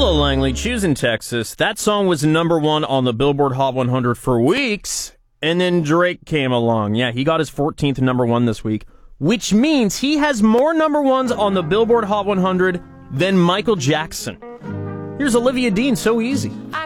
Hello, Langley. Choosing Texas. That song was number one on the Billboard Hot 100 for weeks, and then Drake came along. Yeah, he got his 14th number one this week, which means he has more number ones on the Billboard Hot 100 than Michael Jackson. Here's Olivia Dean, So Easy.